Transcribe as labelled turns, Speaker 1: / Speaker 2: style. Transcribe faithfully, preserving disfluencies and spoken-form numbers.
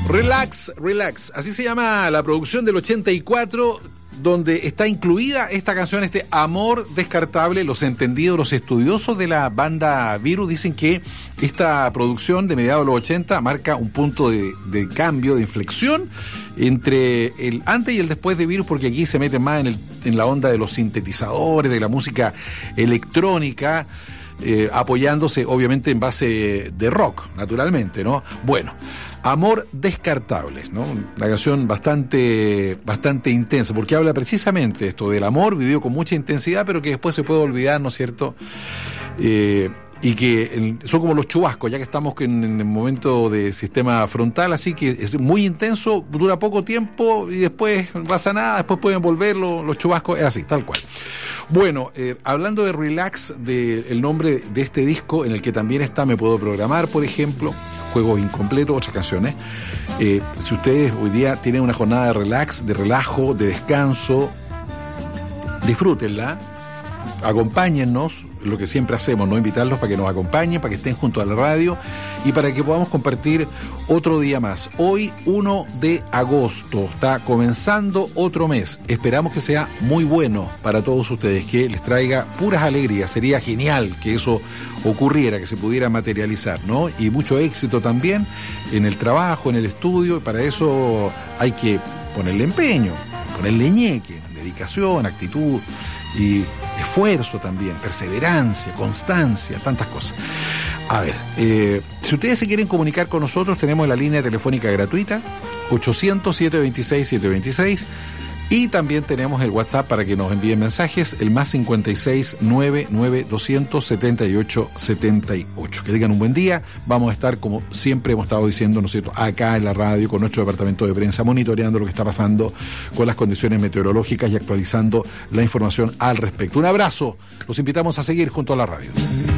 Speaker 1: Relax, relax. Así se llama la producción del ochenta y cuatro, donde está incluida esta canción, este Amor Descartable. Los entendidos, los estudiosos de la banda Virus dicen que esta producción de mediados de los ochenta marca un punto de, de cambio, de inflexión entre el antes y el después de Virus, porque aquí se meten más en, el, en la onda de los sintetizadores, de la música electrónica, eh, apoyándose obviamente en base de rock, naturalmente, ¿no? Bueno, Amor Descartable, ¿no? Una canción bastante, bastante intensa, porque habla precisamente esto del amor vivido con mucha intensidad, pero que después se puede olvidar, ¿no es cierto? Eh, y que son como los chubascos, ya que estamos en, en el momento de sistema frontal, así que es muy intenso, dura poco tiempo y después no pasa nada, después pueden volver los, los chubascos, es así, tal cual. Bueno, eh, hablando de Relax, de el nombre de este disco, en el que también está Me Puedo Programar, por ejemplo, Juegos Incompletos, otras canciones. Eh, si ustedes hoy día tienen una jornada de relax, de relajo, de descanso, disfrútenla, acompáñennos, lo que siempre hacemos, ¿no? Invitarlos para que nos acompañen, para que estén junto a la radio y para que podamos compartir otro día más. Hoy, uno de agosto, está comenzando otro mes. Esperamos que sea muy bueno para todos ustedes, que les traiga puras alegrías. Sería genial que eso ocurriera, que se pudiera materializar, ¿no? Y mucho éxito también en el trabajo, en el estudio, y para eso hay que ponerle empeño, ponerle ñeque, dedicación, actitud y esfuerzo también, perseverancia, constancia, tantas cosas. A ver, eh, si ustedes se quieren comunicar con nosotros, tenemos la línea telefónica gratuita ochocientos, setecientos veintiséis, setecientos veintiséis, y también tenemos el WhatsApp para que nos envíen mensajes, el más cincuenta y seis, noventa y nueve, doscientos setenta y ocho, setenta y ocho. Que tengan un buen día. Vamos a estar, como siempre hemos estado diciendo, ¿no es cierto?, acá en la radio con nuestro departamento de prensa, monitoreando lo que está pasando con las condiciones meteorológicas y actualizando la información al respecto. Un abrazo. Los invitamos a seguir junto a la radio.